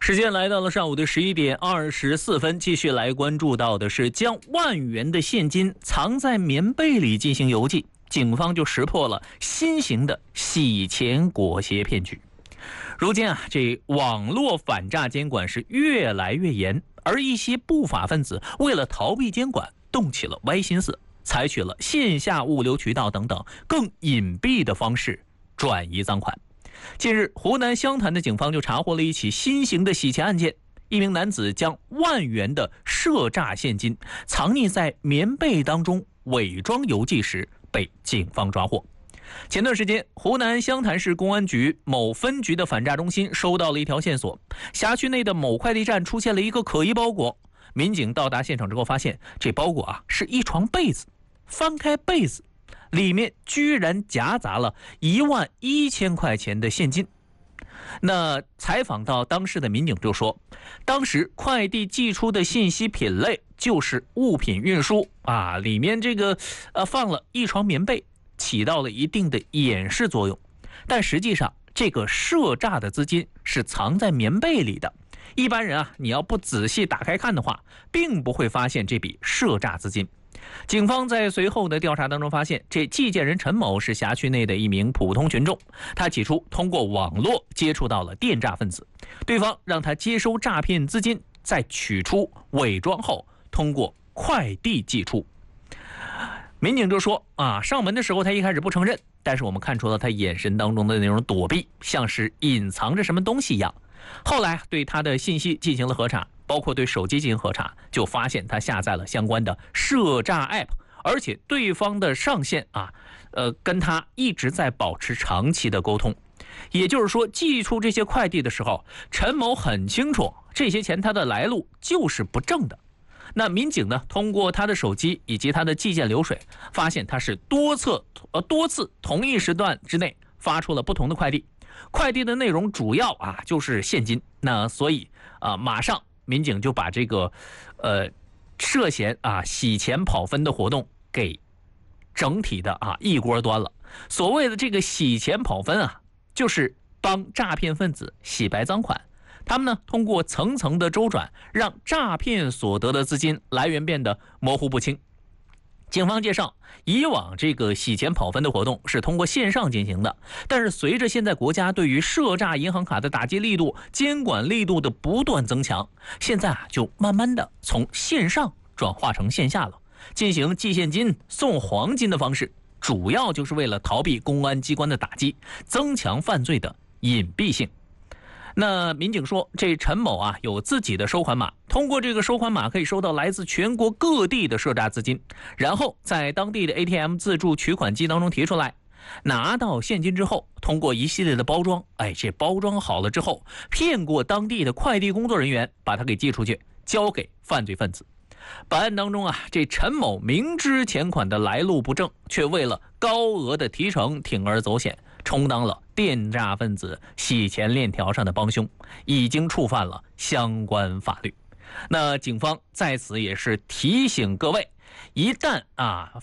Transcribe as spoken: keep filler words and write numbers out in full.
时间来到了上午的十一点二十四分，继续来关注到的是将万元的现金藏在棉被里进行邮寄，警方就识破了新型的洗钱裹挟骗局。如今啊，这网络反诈监管是越来越严，而一些不法分子为了逃避监管，动起了歪心思，采取了线下物流渠道等等更隐蔽的方式转移赃款。近日，湖南湘潭的警方就查获了一起新型的洗钱案件，一名男子将万元的涉诈现金藏匿在棉被当中，伪装邮寄时被警方抓获。前段时间，湖南湘潭市公安局某分局的反诈中心收到了一条线索，辖区内的某快递站出现了一个可疑包裹。民警到达现场之后，发现这包裹啊是一床被子，翻开被子，里面居然夹杂了一万一千块钱的现金。那采访到当时的民警就说，当时快递寄出的信息品类就是物品运输啊，里面这个呃放了一床棉被，起到了一定的掩饰作用。但实际上，这个涉诈的资金是藏在棉被里的。一般人啊，你要不仔细打开看的话，并不会发现这笔涉诈资金。警方在随后的调查当中发现，这寄件人陈某是辖区内的一名普通群众，他起初通过网络接触到了电诈分子，对方让他接收诈骗资金，再取出伪装后通过快递寄出。民警就说啊，上门的时候他一开始不承认，但是我们看出了他眼神当中的那种躲避，像是隐藏着什么东西一样。后来对他的信息进行了核查，包括对手机进行核查，就发现他下载了相关的涉诈 app， 而且对方的上线啊，呃，跟他一直在保持长期的沟通。也就是说，寄出这些快递的时候，陈某很清楚这些钱他的来路就是不正的。那民警呢，通过他的手机以及他的寄件流水，发现他是多次呃多次同一时段之内发出了不同的快递。快递的内容主要啊就是现金，那所以啊马上民警就把这个呃涉嫌啊洗钱跑分的活动给整体的啊一锅端了。所谓的这个洗钱跑分啊，就是帮诈骗分子洗白赃款，他们呢通过层层的周转，让诈骗所得的资金来源变得模糊不清。警方介绍，以往这个洗钱跑分的活动是通过线上进行的，但是随着现在国家对于涉诈银行卡的打击力度、监管力度的不断增强，现在啊就慢慢的从线上转化成线下了，进行寄现金、送黄金的方式，主要就是为了逃避公安机关的打击，增强犯罪的隐蔽性。那民警说，这陈某啊有自己的收款码，通过这个收款码可以收到来自全国各地的涉诈资金，然后在当地的 A T M 自助取款机当中提出来，拿到现金之后，通过一系列的包装，哎，这包装好了之后，骗过当地的快递工作人员，把它给寄出去，交给犯罪分子。本案当中啊，这陈某明知钱款的来路不正，却为了高额的提成铤而走险，充当了电诈分子洗钱链条上的帮凶，已经触犯了相关法律。那警方在此也是提醒各位，一旦啊